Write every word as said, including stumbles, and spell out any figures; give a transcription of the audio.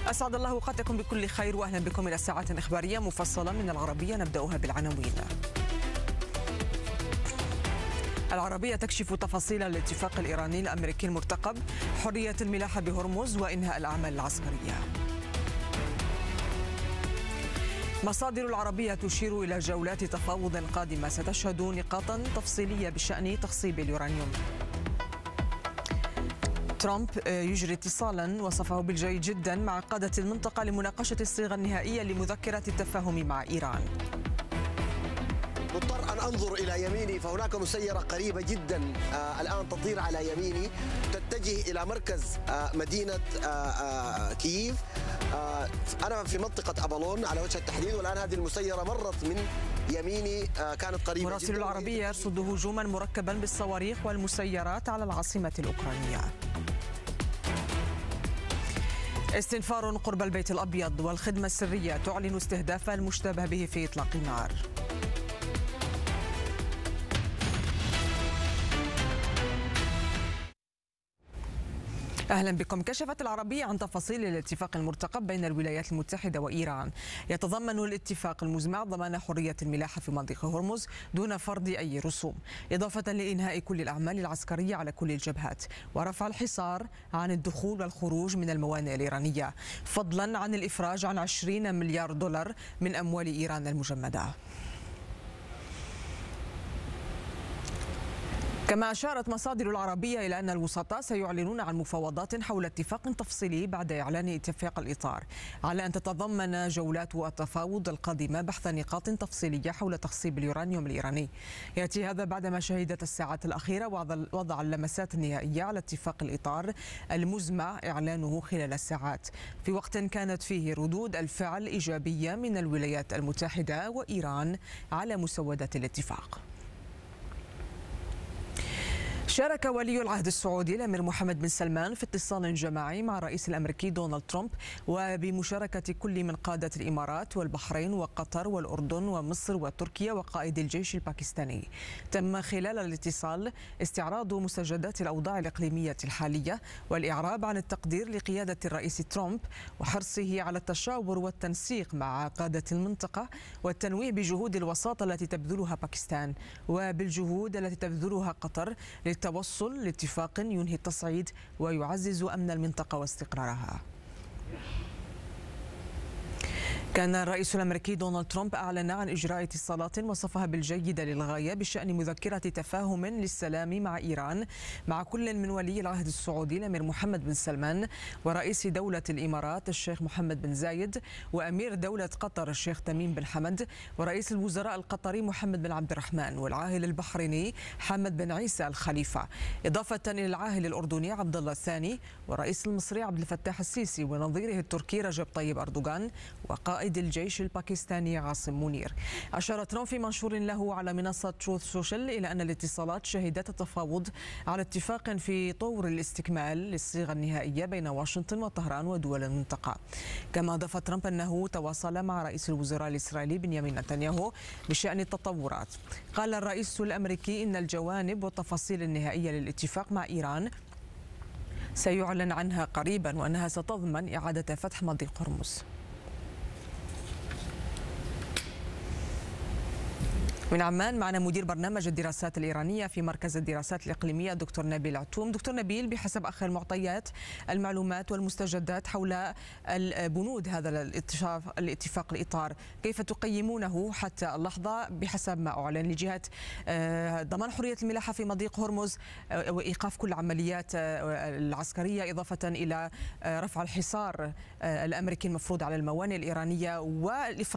أسعد الله أوقاتكم بكل خير وأهلا بكم إلى ساعة إخبارية مفصلة من العربية. نبدأها بالعناوين. العربية تكشف تفاصيل الاتفاق الإيراني الأمريكي المرتقب، حرية الملاحة بهرمز وإنهاء الأعمال العسكرية. مصادر العربية تشير إلى جولات تفاوض قادمة ستشهد نقاطا تفصيلية بشأن تخصيب اليورانيوم. ترامب يجري اتصالا وصفه بالجيد جدا مع قادة المنطقة لمناقشة الصيغة النهائية لمذكرة التفاهم مع إيران. مضطر أن أنظر إلى يميني فهناك مسيرة قريبة جدا آه الآن تطير على يميني، تتجه إلى مركز آه مدينة آه آه كييف. آه أنا في منطقة أبالون على وجه التحديد، والآن هذه المسيرة مرت من يميني آه كانت قريبة. مراسل العربية يرصد هجوما مركبا بالصواريخ والمسيرات على العاصمة الأوكرانية. استنفار قرب البيت الأبيض، والخدمة السرية تعلن استهداف المشتبه به في إطلاق النار. أهلا بكم. كشفت العربية عن تفاصيل الاتفاق المرتقب بين الولايات المتحدة وإيران. يتضمن الاتفاق المزمع ضمان حرية الملاحة في مضيق هرمز دون فرض أي رسوم، إضافة لإنهاء كل الأعمال العسكرية على كل الجبهات، ورفع الحصار عن الدخول والخروج من الموانئ الإيرانية، فضلا عن الإفراج عن عشرين مليار دولار من أموال إيران المجمدة. كما أشارت مصادر العربية إلى أن الوسطاء سيعلنون عن مفاوضات حول اتفاق تفصيلي بعد إعلان اتفاق الإطار، على أن تتضمن جولات التفاوض القادمة بحث نقاط تفصيلية حول تخصيب اليورانيوم الإيراني. يأتي هذا بعدما شهدت الساعات الأخيرة وضع اللمسات النهائية على اتفاق الإطار المزمع إعلانه خلال الساعات، في وقت كانت فيه ردود الفعل إيجابية من الولايات المتحدة وإيران على مسودة الاتفاق. شارك ولي العهد السعودي الأمير محمد بن سلمان في اتصال جماعي مع الرئيس الأمريكي دونالد ترامب، وبمشاركة كل من قادة الإمارات والبحرين وقطر والأردن ومصر وتركيا وقائد الجيش الباكستاني. تم خلال الاتصال استعراض مستجدات الأوضاع الإقليمية الحالية والإعراب عن التقدير لقيادة الرئيس ترامب وحرصه على التشاور والتنسيق مع قادة المنطقة، والتنويه بجهود الوساطة التي تبذلها باكستان وبالجهود التي تبذلها قطر للتوصل لاتفاق ينهي التصعيد ويعزز أمن المنطقة واستقرارها. كان الرئيس الأمريكي دونالد ترامب أعلن عن إجراء اتصالات وصفها بالجيدة للغاية بشأن مذكرة تفاهم للسلام مع إيران مع كل من ولي العهد السعودي الأمير محمد بن سلمان ورئيس دولة الإمارات الشيخ محمد بن زايد وأمير دولة قطر الشيخ تميم بن حمد ورئيس الوزراء القطري محمد بن عبد الرحمن والعاهل البحريني حمد بن عيسى الخليفة، إضافة إلى العاهل الأردني عبد الله الثاني والرئيس المصري عبد الفتاح السيسي ونظيره التركي رجب طيب أردوغان وقائد الجيش الباكستاني عاصم منير. أشار ترامب في منشور له على منصة تروث سوشيال إلى أن الاتصالات شهدت التفاوض على اتفاق في طور الاستكمال للصيغة النهائية بين واشنطن وطهران ودول المنطقة. كما أضاف ترامب أنه تواصل مع رئيس الوزراء الإسرائيلي بنيامين نتنياهو بشأن التطورات. قال الرئيس الأمريكي إن الجوانب والتفاصيل النهائية للاتفاق مع إيران سيعلن عنها قريبا، وأنها ستضمن إعادة فتح مضيق هرمز. من عمان معنا مدير برنامج الدراسات الإيرانية في مركز الدراسات الإقليمية دكتور نبيل عتوم. دكتور نبيل، بحسب آخر المعطيات المعلومات والمستجدات حول بنود هذا الاتفاق, الاتفاق الإطار، كيف تقيمونه حتى اللحظة بحسب ما أعلن لجهة ضمان حرية الملاحة في مضيق هرمز وإيقاف كل العمليات العسكرية، إضافة إلى رفع الحصار الأمريكي المفروض على الموانئ الإيرانية والإفراج